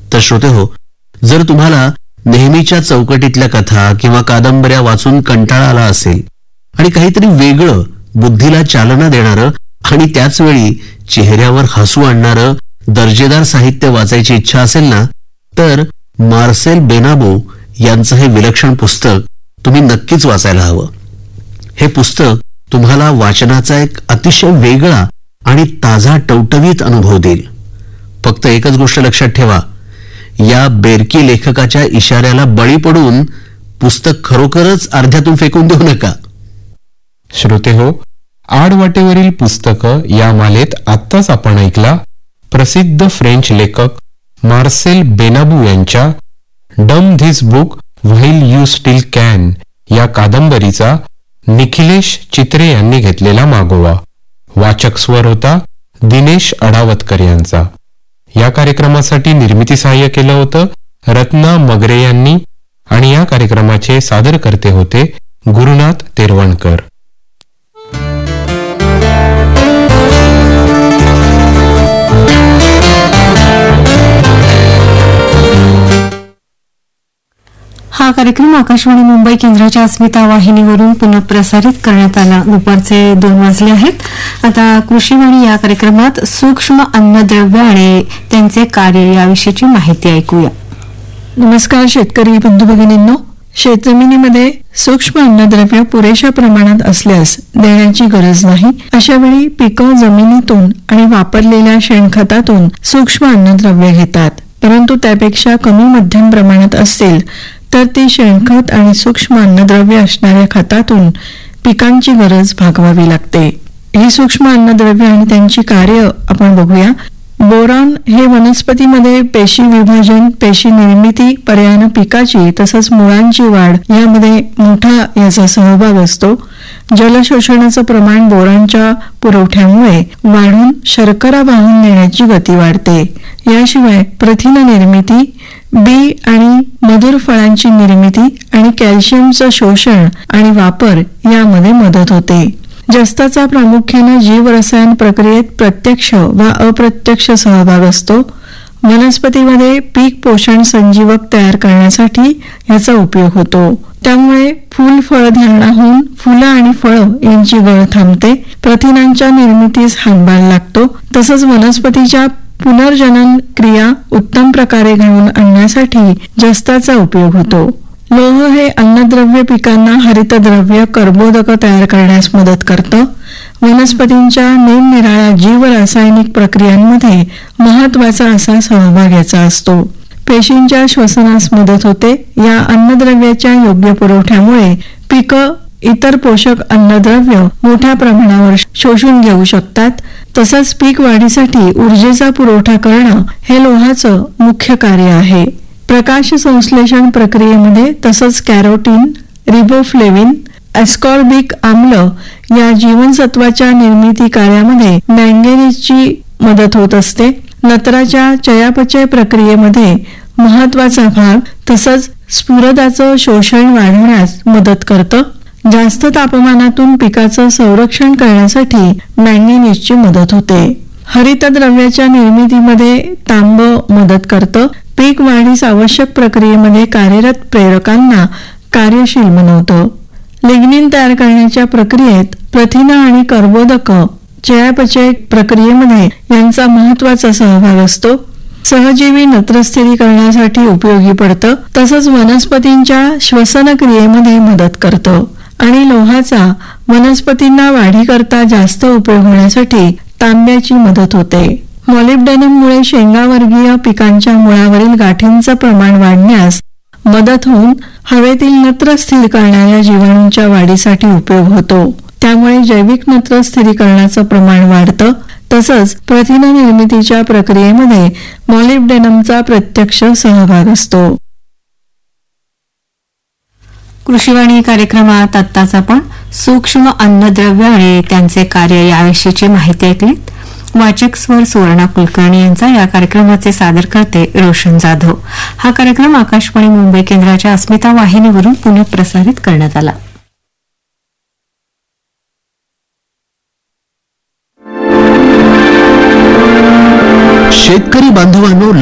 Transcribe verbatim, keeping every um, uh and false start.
तर श्रोते हो, जर तुम्हाला नेहमीच्या चौकटीतल्या कथा किंवा कादंबऱ्या वाचून कंटाळा आला असेल आणि काहीतरी वेगळं, बुद्धीला चालना देणारं आणि त्याच वेळी चेहऱ्यावर हसू आणणारं दर्जेदार साहित्य वाचायची इच्छा असेल ना, तर मार्सेल बेनाबो यांचं हे विलक्षण पुस्तक तुम्ही नक्कीच वाचायला हवं. हे पुस्तक तुम्हाला वाचनाचा एक अतिशय वेगळा आणि ताजा टवटवीत अनुभव देईल. फक्त एकच गोष्ट लक्षात ठेवा, या बेरकी लेखकाच्या इशाऱ्याला बळी पडून पुस्तक खरोखरच अर्ध्यातून फेकून देऊ नका. श्रोते हो, आडवाटेवरील पुस्तकं या मालेत आत्ताच आपण ऐकला प्रसिद्ध फ्रेंच लेखक मार्सेल बेनाबू यांच्या डम this book while you steel can या कादंबरीचा निखिलेश चित्रे यांनी घेतलेला मागोवा. वाचक स्वर होता दिनेश अडावतकर यांचा. या कार्यक्रमासाठी निर्मिती सहाय्य केलं होतं रत्ना मगरे यांनी आणि या कार्यक्रमाचे सादरकर्ते होते गुरुनाथ तेरवणकर. हा कार्यक्रम आकाशवाणी मुंबई केंद्राच्या अस्मिता वाहिनीवरून पुनः प्रसारित करण्यात आला. दुपारचे दोन वाजले आहेत. आता कृषीवाणी या कार्यक्रमात सूक्ष्म अन्नद्रव्य आणि त्यांचे कार्य याविषयीची माहिती ऐकूया. नमस्कार शेतकरी बंधू भगिनींनो. शेतजमिनीमध्ये सूक्ष्म अन्नद्रव्य पुरेशा प्रमाणात असल्यास देण्याची गरज नाही. अशा वेळी पिकं जमिनीतून आणि वापरलेल्या शेणखतातून सूक्ष्म अन्नद्रव्य घेतात. परंतु त्यापेक्षा कमी मध्यम प्रमाणात असतील तर ती शेणखत आणि सूक्ष्म अन्नद्रव्य असणाऱ्या खतातून पिकांची गरज भागवावी लागते. ही सूक्ष्म अन्नद्रव्य आणि त्यांची कार्य आपण बघूया. बोरॉन हे वनस्पतीमध्ये पेशी विभाजन, पेशी निर्मिती, पर्यायानं पिकाची तसंच मुळांची वाढ यामध्ये मोठा याचा सहभाग असतो. जलशोषणाचं प्रमाण बोरॉनच्या पुरवठ्यामुळे वाढून शर्करा वाहून नेण्याची गती वाढते. याशिवाय प्रथिन निर्मिती, बी आणि मधुर फळांची निर्मिती आणि कॅल्शियमचं शोषण आणि वापर यामध्ये मदत होते. जस्ताचा प्रामुख्याने जीवरसायन प्रक्रियेत प्रत्यक्ष वा अप्रत्यक्ष सहभाग असतो. वनस्पतीमध्ये पीक पोषण संजीवक तयार करण्यासाठी याचा उपयोग होतो. त्यामुळे फूल फळ धारणा होऊन फुलं आणि फळं यांची गळ थांबते. प्रथिनांच्या निर्मितीस हातभार लागतो. तसंच वनस्पतीच्या पुनर्जनन क्रिया उत्तम प्रकारे घडवून आणण्यासाठी जस्ताचा उपयोग होतो. लोह हे अन्नद्रव्य पिकांना हरितद्रव्य कर्बोदक तयार करण्यास मदत करतं. वनस्पतींच्या निरनिराळ्या जीव रासायनिक प्रक्रियांमध्ये महत्वाचा असा सहभाग याचा असतो. पेशींच्या श्वसनास मदत होते. या अन्नद्रव्याच्या योग्य पुरवठ्यामुळे पिकं इतर पोषक अन्नद्रव्य मोठ्या प्रमाणावर शोषून घेऊ शकतात. तसंच पीक वाढीसाठी ऊर्जेचा पुरवठा करणं हे लोहाचं मुख्य कार्य आहे. प्रकाश संश्लेषण प्रक्रियेमध्ये तसंच कॅरोटीन, रिबोफ्लेविन, एस्कॉर्बिक आम्ल या जीवनसत्वाच्या निर्मिती कार्यामध्ये मँगेनीजची मदत होत असते. नत्राच्या चयापचय प्रक्रियेमध्ये महत्वाचा भाग तसंच स्फुरदाचं शोषण वाढवण्यास मदत करतं. जास्त तापमानातून पिकाचं संरक्षण करण्यासाठी मँगेनीजची मदत होते. हरितद्रव्याच्या निर्मितीमध्ये तांब मदत करतं. पीक वाढीस आवश्यक प्रक्रियेमध्ये कार्यरत प्रेरकांना कार्यशील बनवतं. लिग्निन तयार करण्याच्या प्रक्रियेत प्रथिन आणि कर्बोदक चयापचय प्रक्रियेमध्ये यांचा महत्वाचा सहभाग असतो. सहजीवी नत्र स्थिरीकरणासाठी उपयोगी पडतं. तसंच वनस्पतींच्या श्वसन क्रियेमध्ये मदत करतं. आणि लोहाचा वनस्पतींना वाढीकरता जास्त उपयोग होण्यासाठी तांब्याची मदत होते. मॉलिब्डेनममुळे शेंगावर्गीय पिकांच्या मुळावरील गाठींचं प्रमाण वाढण्यास मदत होऊन हवेतील नत्र स्थिर करणाऱ्या जीवाणूंच्या वाढीसाठी उपयोग होतो. त्यामुळे जैविक नत्र स्थिरीकरणाचं प्रमाण वाढतं. तसंच प्रथिन निर्मितीच्या प्रक्रियेमध्ये मॉलिब्डेनमचा प्रत्यक्ष सहभाग असतो. कृषीवाणी कार्यक्रमात आत्ताच आपण सूक्ष्म अन्नद्रव्य आणि त्यांचे कार्य याविषयीची माहिती ऐकली. वाचक स्वर सुवर्णा कुलकर्णी यांचा. या कार्यक्रमाचे सादर करते रोशन जाधव. हा कार्यक्रम आकाशवाणी मुंबई केंद्राच्या अस्मिता वाहिनीवरून पुनः प्रसारित करण्यात आला. शेतकरी बांधवांनो,